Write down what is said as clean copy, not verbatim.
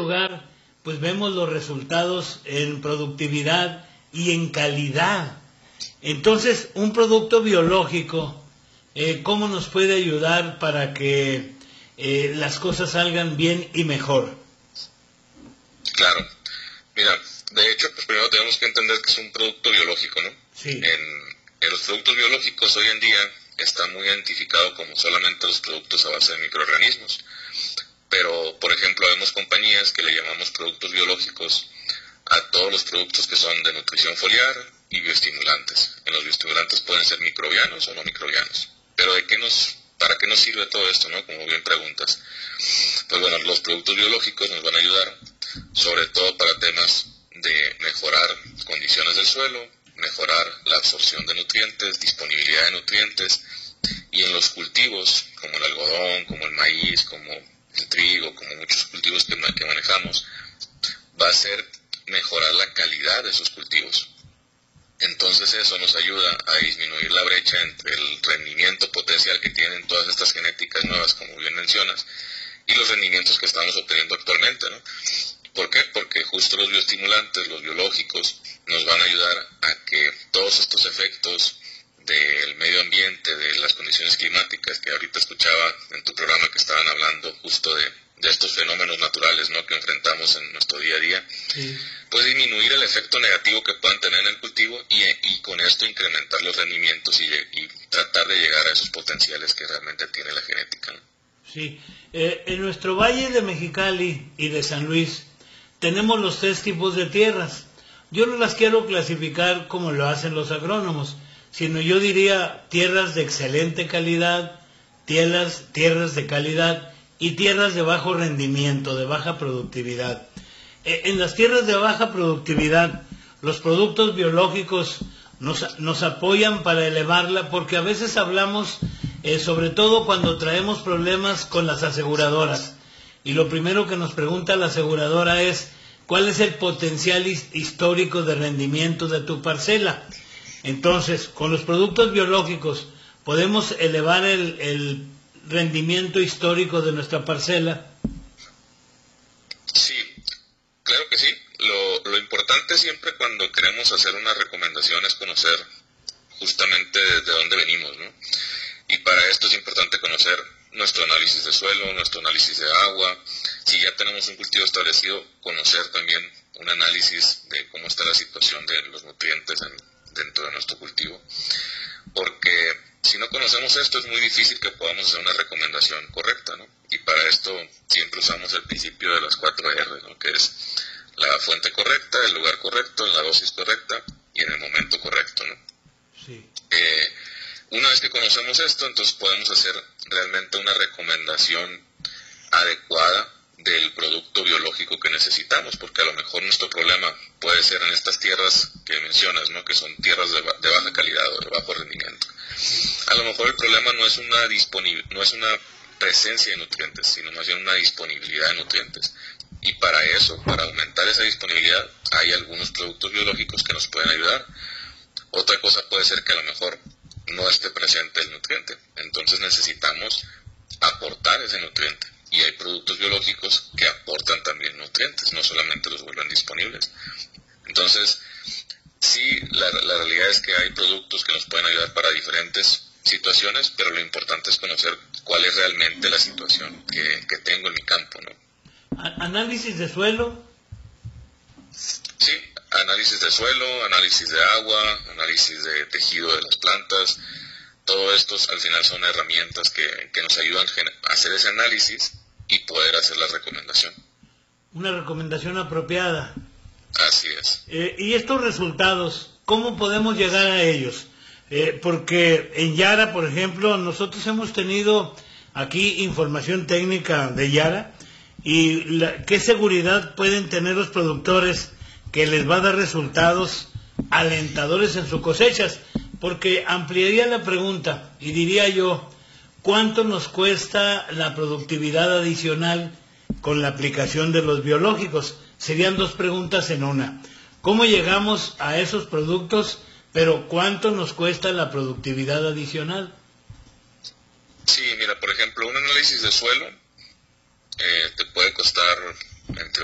lugar, pues vemos los resultados en productividad y en calidad. Entonces, un producto biológico, ¿cómo nos puede ayudar para que las cosas salgan bien y mejor? Claro. Mira, de hecho, pues primero tenemos que entender que es un producto biológico, ¿no? Sí. En los productos biológicos hoy en día está muy identificado como solamente los productos a base de microorganismos. Pero, por ejemplo, vemos compañías que le llamamos productos biológicos a todos los productos que son de nutrición foliar y bioestimulantes. En los bioestimulantes pueden ser microbianos o no microbianos. Pero ¿para qué nos sirve todo esto, no? Como bien preguntas. Pues bueno, los productos biológicos nos van a ayudar sobre todo para temas de mejorar condiciones del suelo, mejorar la absorción de nutrientes, disponibilidad de nutrientes, y en los cultivos, como el algodón, como el maíz, como el trigo, como muchos cultivos que manejamos, va a ser mejorar la calidad de esos cultivos. Entonces eso nos ayuda a disminuir la brecha entre el rendimiento potencial que tienen todas estas genéticas nuevas, como bien mencionas, y los rendimientos que estamos obteniendo actualmente, ¿no? ¿Por qué? Porque justo los bioestimulantes, los biológicos, nos van a ayudar a que todos estos efectos del medio ambiente, de las condiciones climáticas, que ahorita escuchaba en tu programa que estaban hablando justo de estos fenómenos naturales, ¿no?, que enfrentamos en nuestro día a día, sí, pues disminuir el efecto negativo que puedan tener en el cultivo y con esto incrementar los rendimientos y tratar de llegar a esos potenciales que realmente tiene la genética, ¿no? Sí, en nuestro Valle de Mexicali y de San Luis tenemos los 3 tipos de tierras. Yo no las quiero clasificar como lo hacen los agrónomos, sino yo diría tierras de excelente calidad, tierras de calidad y tierras de bajo rendimiento, de baja productividad. En las tierras de baja productividad, los productos biológicos nos apoyan para elevarla, porque a veces hablamos, sobre todo cuando traemos problemas con las aseguradoras, y lo primero que nos pregunta la aseguradora es ¿cuál es el potencial histórico de rendimiento de tu parcela? Entonces, con los productos biológicos podemos elevar el rendimiento histórico de nuestra parcela. Sí, claro que sí. Lo importante siempre cuando queremos hacer una recomendación es conocer justamente de dónde venimos, ¿no? Y para esto es importante conocer nuestro análisis de suelo, nuestro análisis de agua. Si ya tenemos un cultivo establecido, conocer también un análisis de cómo está la situación de los nutrientes dentro de nuestro cultivo. Porque si no conocemos esto, es muy difícil que podamos hacer una recomendación correcta, ¿no? Y para esto siempre usamos el principio de las 4R, ¿no?, que es la fuente correcta, el lugar correcto, en la dosis correcta y en el momento correcto, ¿no? Sí. Una vez que conocemos esto, entonces podemos hacer realmente una recomendación adecuada del producto biológico que necesitamos, porque a lo mejor nuestro problema puede ser en estas tierras que mencionas, ¿no?, que son tierras de baja calidad o de bajo rendimiento. A lo mejor el problema no es una presencia de nutrientes, sino más bien una disponibilidad de nutrientes. Y para eso, para aumentar esa disponibilidad, hay algunos productos biológicos que nos pueden ayudar. Otra cosa puede ser que a lo mejor no esté presente el nutriente, entonces necesitamos aportar ese nutriente, y hay productos biológicos que aportan también nutrientes, no solamente los vuelven disponibles. Entonces, sí, la realidad es que hay productos que nos pueden ayudar para diferentes situaciones, pero lo importante es conocer cuál es realmente la situación que tengo en mi campo, ¿no? ¿Análisis de suelo? Sí, análisis de suelo, análisis de agua, análisis de tejido de las plantas. Todo esto al final son herramientas que nos ayudan a hacer ese análisis y poder hacer la recomendación. Una recomendación apropiada. Así es. Y estos resultados, ¿cómo podemos llegar a ellos? Porque en Yara, por ejemplo, nosotros hemos tenido aquí información técnica de Yara, y ¿qué seguridad pueden tener los productores que les va a dar resultados alentadores en sus cosechas? Porque ampliaría la pregunta y diría yo, ¿cuánto nos cuesta la productividad adicional con la aplicación de los biológicos? Serían 2 preguntas en una. ¿Cómo llegamos a esos productos, pero cuánto nos cuesta la productividad adicional? Sí, mira, por ejemplo, un análisis de suelo te puede costar entre